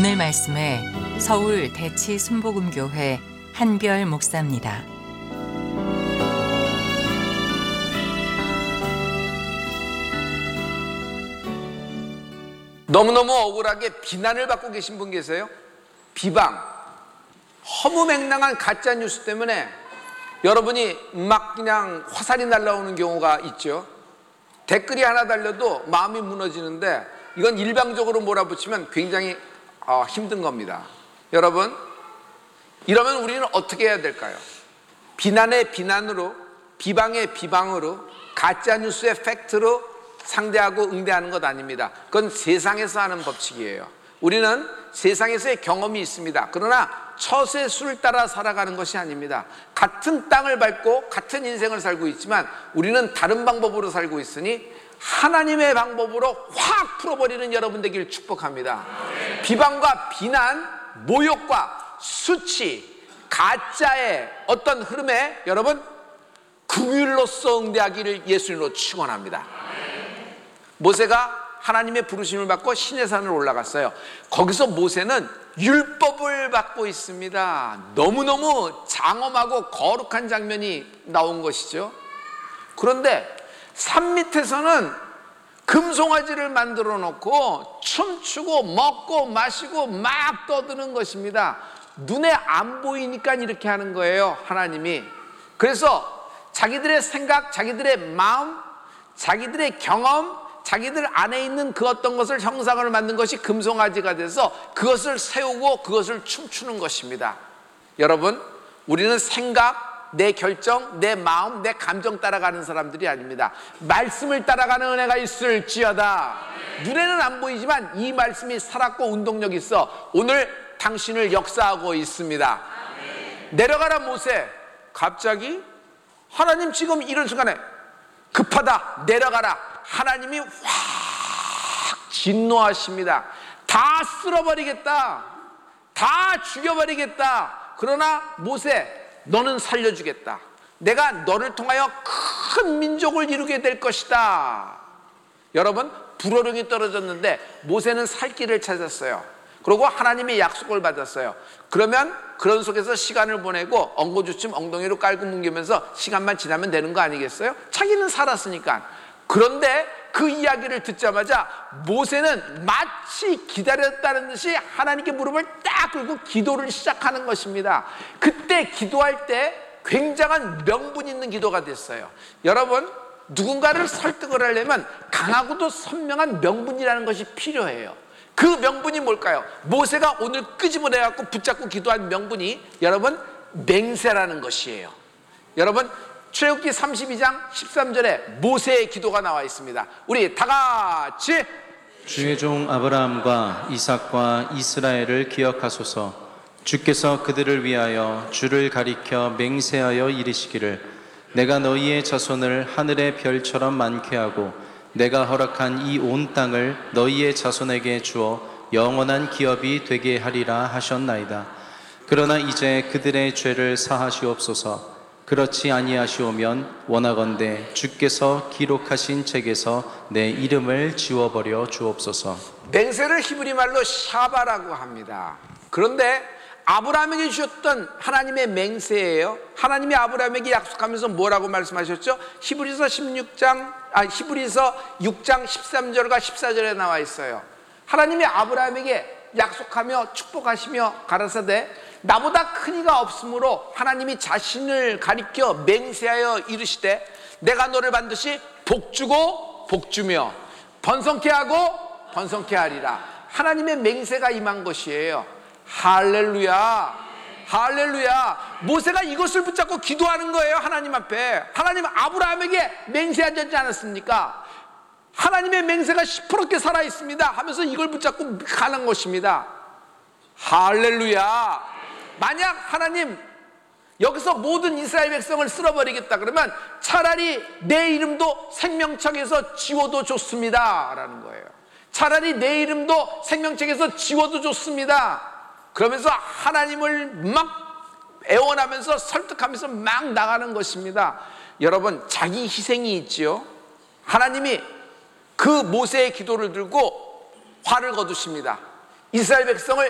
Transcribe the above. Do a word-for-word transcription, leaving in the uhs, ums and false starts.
오늘 말씀은 서울 대치 순복음교회 한별 목사입니다. 너무너무 억울하게 비난을 받고 계신 분 계세요? 비방, 허무맹랑한 가짜 뉴스 때문에 여러분이 막 그냥 화살이 날라오는 경우가 있죠. 댓글이 하나 달려도 마음이 무너지는데 이건 일방적으로 몰아붙이면 굉장히 어, 힘든 겁니다. 여러분, 이러면 우리는 어떻게 해야 될까요? 비난의 비난으로, 비방의 비방으로, 가짜 뉴스의 팩트로 상대하고 응대하는 것 아닙니다. 그건 세상에서 하는 법칙이에요. 우리는 세상에서의 경험이 있습니다. 그러나 처세 수를 따라 살아가는 것이 아닙니다. 같은 땅을 밟고 같은 인생을 살고 있지만 우리는 다른 방법으로 살고 있으니 하나님의 방법으로 확 풀어버리는 여러분 되기를 축복합니다. 비방과 비난, 모욕과 수치, 가짜의 어떤 흐름에 여러분 긍휼로서 응대하기를 예수님으로 축원합니다. 모세가 하나님의 부르심을 받고 시내산을 올라갔어요. 거기서 모세는 율법을 받고 있습니다. 너무너무 장엄하고 거룩한 장면이 나온 것이죠. 그런데 산 밑에서는 금송아지를 만들어 놓고 춤추고 먹고 마시고 막 떠드는 것입니다. 눈에 안 보이니까 이렇게 하는 거예요, 하나님이. 그래서 자기들의 생각, 자기들의 마음, 자기들의 경험, 자기들 안에 있는 그 어떤 것을 형상을 만든 것이 금송아지가 돼서 그것을 세우고 그것을 춤추는 것입니다. 여러분, 우리는 생각, 내 결정, 내 마음, 내 감정 따라가는 사람들이 아닙니다. 말씀을 따라가는 은혜가 있을지어다. 눈에는 안 보이지만 이 말씀이 살았고 운동력이 있어 오늘 당신을 역사하고 있습니다. 내려가라 모세. 갑자기 하나님 지금 이런 순간에 급하다, 내려가라. 하나님이 확 진노하십니다. 다 쓸어버리겠다, 다 죽여버리겠다. 그러나 모세, 너는 살려주겠다. 내가 너를 통하여 큰 민족을 이루게 될 것이다. 여러분, 불호령이 떨어졌는데 모세는 살 길을 찾았어요. 그리고 하나님의 약속을 받았어요. 그러면 그런 속에서 시간을 보내고 엉거주춤 엉덩이로 깔고 뭉개면서 시간만 지나면 되는 거 아니겠어요? 자기는 살았으니까. 그런데 그 이야기를 듣자마자 모세는 마치 기다렸다는 듯이 하나님께 무릎을 딱 꿇고 기도를 시작하는 것입니다. 그때 기도할 때 굉장한 명분 있는 기도가 됐어요. 여러분, 누군가를 설득을 하려면 강하고도 선명한 명분이라는 것이 필요해요. 그 명분이 뭘까요? 모세가 오늘 끄집어내갖고 붙잡고 기도한 명분이 여러분 맹세라는 것이에요. 여러분, 출애굽기 삼십이 장 십삼 절에 모세의 기도가 나와 있습니다. 우리 다 같이 주의 종 아브라함과 이삭과 이스라엘을 기억하소서. 주께서 그들을 위하여 주를 가리켜 맹세하여 이르시기를 내가 너희의 자손을 하늘의 별처럼 많게 하고 내가 허락한 이 온 땅을 너희의 자손에게 주어 영원한 기업이 되게 하리라 하셨나이다. 그러나 이제 그들의 죄를 사하시옵소서. 그렇지 아니하시오면 원하건대 주께서 기록하신 책에서 내 이름을 지워버려 주옵소서. 맹세를 히브리 말로 샤바라고 합니다. 그런데 아브라함에게 주셨던 하나님의 맹세예요. 하나님이 아브라함에게 약속하면서 뭐라고 말씀하셨죠? 히브리서 십육 장, 아 히브리서 육 장 십삼 절과 십사 절에 나와 있어요. 하나님이 아브라함에게 약속하며 축복하시며 가라사대 나보다 큰 이가 없으므로 하나님이 자신을 가리켜 맹세하여 이르시되 내가 너를 반드시 복주고 복주며 번성케 하고 번성케 하리라. 하나님의 맹세가 임한 것이에요. 할렐루야, 할렐루야. 모세가 이것을 붙잡고 기도하는 거예요. 하나님 앞에. 하나님 아브라함에게 맹세하지 않았습니까? 하나님의 맹세가 시퍼렇게 살아있습니다 하면서 이걸 붙잡고 가는 것입니다. 할렐루야. 만약 하나님 여기서 모든 이스라엘 백성을 쓸어버리겠다 그러면 차라리 내 이름도 생명책에서 지워도 좋습니다 라는 거예요. 차라리 내 이름도 생명책에서 지워도 좋습니다. 그러면서 하나님을 막 애원하면서 설득하면서 막 나가는 것입니다. 여러분, 자기 희생이 있지요. 하나님이 그 모세의 기도를 들고 화를 거두십니다. 이스라엘 백성을